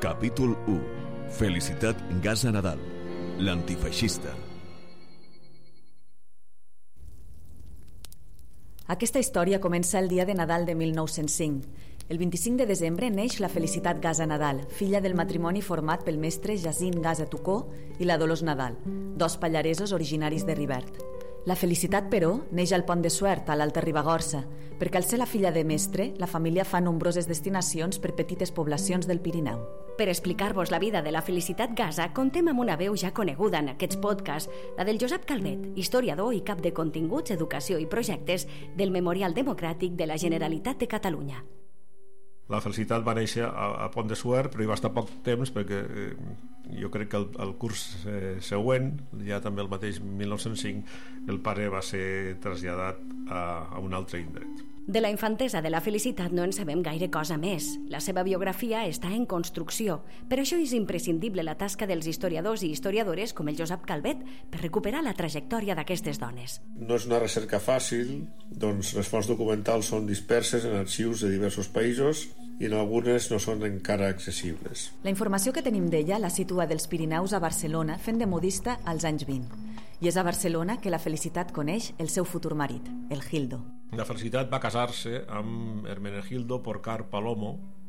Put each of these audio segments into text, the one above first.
Capítol 1. Felicitat Gasa Nadal, l'antifeixista. Aquesta història comença el dia de Nadal de 1905. El 25 de desembre neix la Felicitat Gasa Nadal, filla del matrimoni format pel mestre Jacint Gasa Tucó i la Dolors Nadal, dos pallaresos originaris de Rivert. La Felicitat, però, neix al Pont de Suert, a l'Alta Ribagorça, perquè al ser la filla de mestre, la família fa nombroses destinacions per petites poblacions del Pirineu. Per explicar-vos la vida de la Felicitat Gasa, contem amb una veu ja coneguda en aquests podcasts, la del Josep Calvet, historiador i cap de continguts, educació i projectes del Memorial Democràtic de la Generalitat de Catalunya. La Felicitat va néixer a Pont de Suert, però hi va estar poc temps perquè jo crec que el curs següent, ja també el mateix 1905, el pare va ser traslladat a un altre indret. De la infantesa de la Felicitat no en sabem gaire cosa més. La seva biografia està en construcció. Per això és imprescindible la tasca dels historiadors i historiadores com el Josep Calvet per recuperar la trajectòria d'aquestes dones. No és una recerca fàcil, doncs les fonts documentals són disperses en arxius de diversos països i en algunes no són encara accessibles. La informació que tenim d'ella la situa dels Pirineus a Barcelona fent de modista als anys 20. I és a Barcelona que la Felicitat coneix el seu futur marit, el Gildo. La Felicitat va casar-se amb Hermenegildo Porcar Palomo,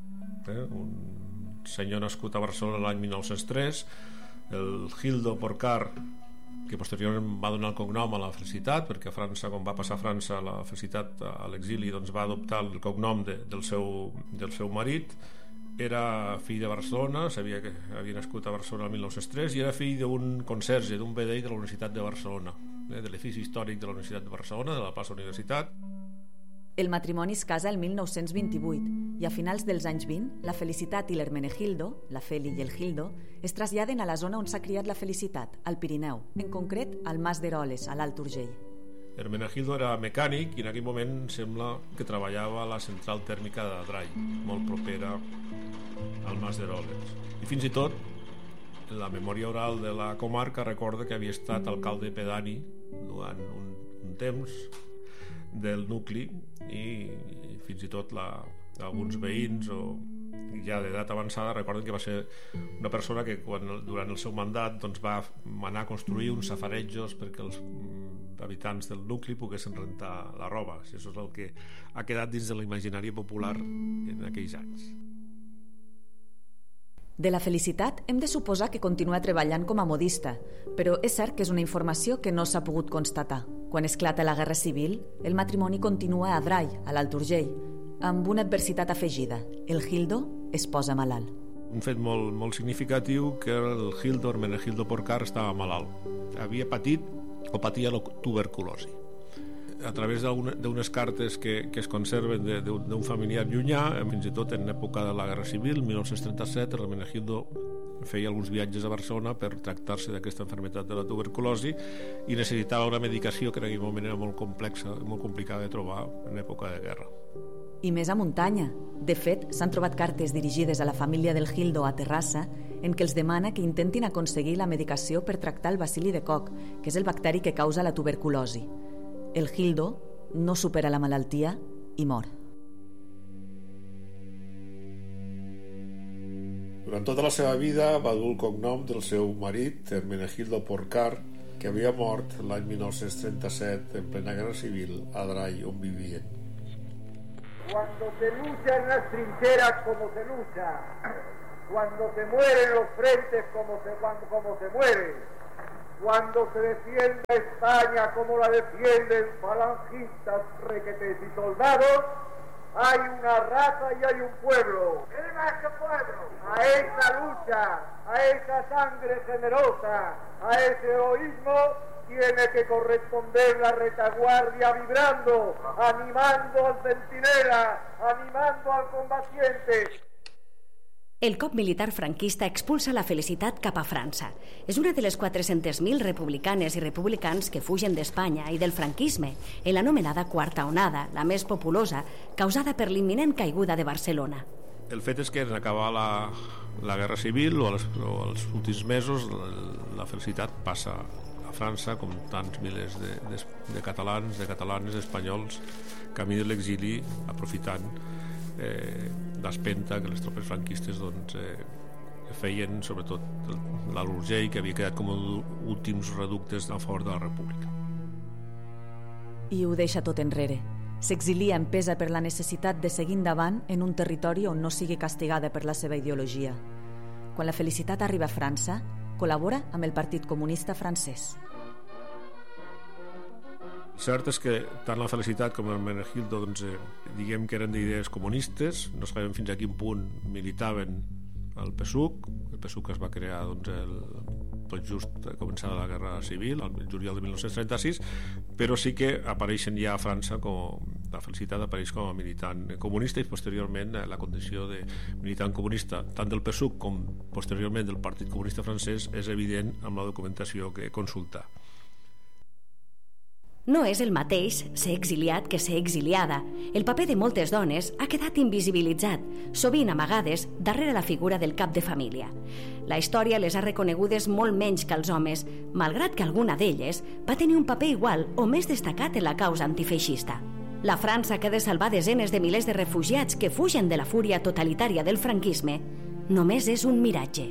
un senyor nascut a Barcelona l'any 1903. El Gildo Porcar, que posteriorment va donar el cognom a la Felicitat, perquè a França, quan va passar a França la Felicitat a l'exili, doncs va adoptar el cognom del seu marit. Era fill de Barcelona, sabia que havia nascut a Barcelona el 1903 i era fill d'un conserge, d'un vedell de la Universitat de Barcelona, de l'edifici històric de la Universitat de Barcelona, de la plaça Universitat. El matrimoni es casa el 1928 i a finals dels anys 20 la Felicitat i l'Hermenegildo, la Feli i el Gildo, es traslladen a la zona on s'ha criat la Felicitat, al Pirineu, en concret al Mas d'Eroles, a l'Alt Urgell. Hermenegildo era mecànic i en aquell moment sembla que treballava a la central tèrmica d'Adrai, molt propera al Mas d'Eroles. I fins i tot la memòria oral de la comarca recorda que havia estat alcalde pedani durant un temps del nucli i fins i tot alguns veïns ja d'edat avançada recorden que va ser una persona que durant el seu mandat doncs, va manar a construir uns safarejos perquè els habitants del nucli poguessin rentar la roba. Això és el que ha quedat dins de l'imaginari popular en aquells anys. De la Felicitat hem de suposar que continua treballant com a modista, però és cert que és una informació que no s'ha pogut constatar. Quan esclata la Guerra Civil, el matrimoni continua a Adrai, a l'Alt Urgell, amb una adversitat afegida. El Gildo es posa malalt. Un fet molt significatiu que el Gildo, Hermenegildo Porcar, estava malalt. Havia patit o patia la tuberculosi. A través d'unes cartes que es conserven d'un familiar llunyà, fins i tot en època de la Guerra Civil, 1937, Hermenegildo feia alguns viatges a Barcelona per tractar-se d'aquesta malaltia de la tuberculosi i necessitava una medicació que en aquell moment era molt complexa, molt complicada de trobar en època de guerra. I més a muntanya. De fet, s'han trobat cartes dirigides a la família del Gildo a Terrassa en què els demana que intentin aconseguir la medicació per tractar el bacil·li de Koch, que és el bacteri que causa la tuberculosi. El Gildo no supera la malaltia i mor. Durant tota la seva vida va dur el cognom del seu marit, Hermenegildo Porcar, que havia mort l'any 1937 en plena Guerra Civil a Adrai, on vivien. Cuando se lucha en las trincheras como se lucha, cuando se muere en los frentes como se muere, cuando se defiende España como la defienden falangistas, requetés y soldados, hay una raza y hay un pueblo. ¿Qué más que pueblo? A esa lucha, a esa sangre generosa, a ese heroísmo tiene que corresponder la retaguardia vibrando, animando al centinela, animando al combatiente. El cop militar franquista expulsa la Felicitat cap a França. És una de les 400.000 republicanes i republicans que fugen d'Espanya i del franquisme en l'anomenada Quarta Onada, la més populosa, causada per l'imminent caiguda de Barcelona. El fet és que en acabar la Guerra Civil o els últims mesos la Felicitat passa a França com tants milers de catalans, de catalanes, espanyols, camí de l'exili, aprofitant l'espenta que les tropes franquistes feien sobretot l'Alt Urgell, que havia quedat com últims reductes a favor de la República. I ho deixa tot enrere. S'exilia empesa per la necessitat de seguir endavant en un territori on no sigui castigada per la seva ideologia. Quan la Felicitat arriba a França, col·labora amb el Partit Comunista francès. Cert és que tant la Felicitat com el Menegildo diguem que eren d'idees comunistes, no sabem fins a quin punt militaven el PSUC. El PSUC es va crear tot just començada la Guerra Civil, el juliol de 1936, però sí que apareixen ja a França, la Felicitat apareix com a militant comunista i posteriorment la condició de militant comunista tant del PSUC com posteriorment del Partit Comunista francès és evident amb la documentació que consulta. No és el mateix ser exiliat que ser exiliada. El paper de moltes dones ha quedat invisibilitzat, sovint amagades darrere la figura del cap de família. La història les ha reconegudes molt menys que els homes, malgrat que alguna d'elles va tenir un paper igual o més destacat en la causa antifeixista. La França que ha de salvar desenes de milers de refugiats que fugen de la fúria totalitària del franquisme només és un miratge.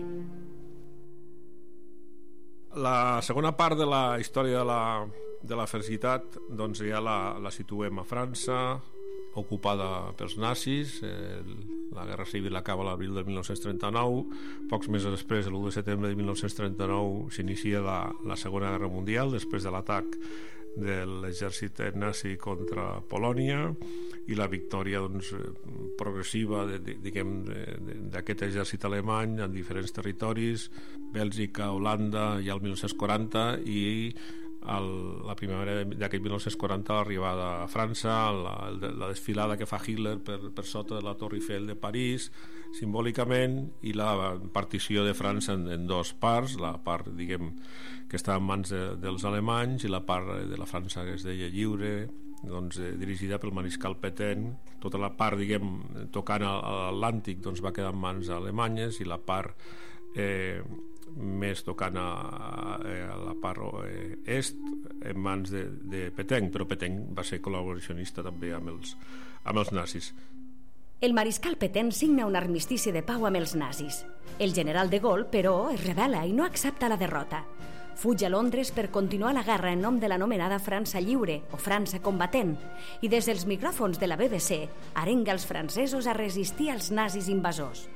La segona part de la història de la Felicitat ja la situem a França, ocupada pels nazis. La Guerra Civil acaba a l'abril de 1939. Pocs mesos després, l'1 de setembre de 1939, s'inicia la Segona Guerra Mundial, després de l'atac de l'exèrcit nazi contra Polònia i la victòria progressiva d'aquest exèrcit alemany en diferents territoris, Bèlgica, Holanda, ja el 1940, i la primavera d'aquell 1940 l'arribada a França, la desfilada que fa Hitler per sota de la Torre Eiffel de París simbòlicament, i la partició de França en dos parts, la part que està en mans dels alemanys i la part de la França que es deia lliure, dirigida pel mariscal Pétain. Tota la part tocant a l'Atlàntic va quedar en mans alemanyes i la part més tocant a la part est en mans de Pétain, però Pétain va ser col·laboracionista també amb els nazis. El mariscal Pétain signa un armistici de pau amb els nazis. El general de Gaulle, però, es rebel·la i no accepta la derrota. Fuig a Londres per continuar la guerra en nom de l'anomenada França Lliure o França Combatent, i des dels micròfons de la BBC arenga els francesos a resistir als nazis invasors.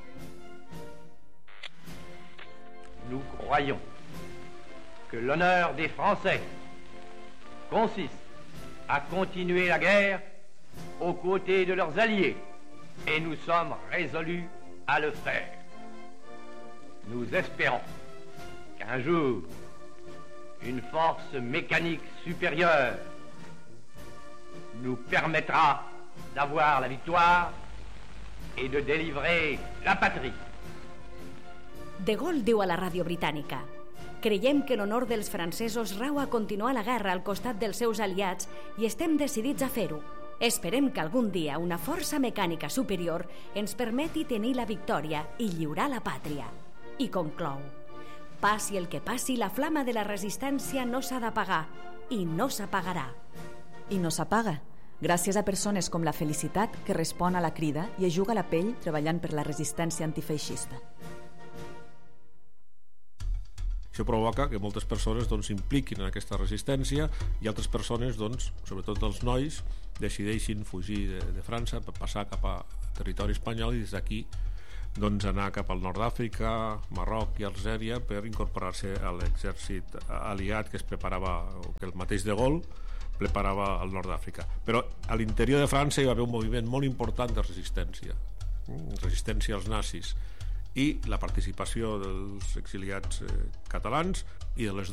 Nous croyons que l'honneur des Français consiste à continuer la guerre aux côtés de leurs alliés, et nous sommes résolus à le faire. Nous espérons qu'un jour, une force mécanique supérieure nous permettra d'avoir la victoire et de délivrer la patrie. De Gaulle diu a la ràdio britànica: creiem que l'honor dels francesos rau a continuar la guerra al costat dels seus aliats i estem decidits a fer-ho. Esperem que algun dia una força mecànica superior ens permeti tenir la victòria i lliurar la pàtria. I conclou: passi el que passi, la flama de la resistència no s'ha d'apagar i no s'apagarà. I no s'apaga, gràcies a persones com la Felicitat, que respon a la crida i es juga la pell treballant per la resistència antifeixista. Això provoca que moltes persones s'impliquin en aquesta resistència i altres persones, sobretot els nois, decideixin fugir de França per passar cap a territori espanyol i des d'aquí anar cap al nord d'Àfrica, Marroc i Algèria per incorporar-se a l'exèrcit aliat que es preparava, que el mateix de Gaulle preparava al nord d'Àfrica. Però a l'interior de França hi va haver un moviment molt important de resistència als nazis, i la participació dels exiliats catalans i de les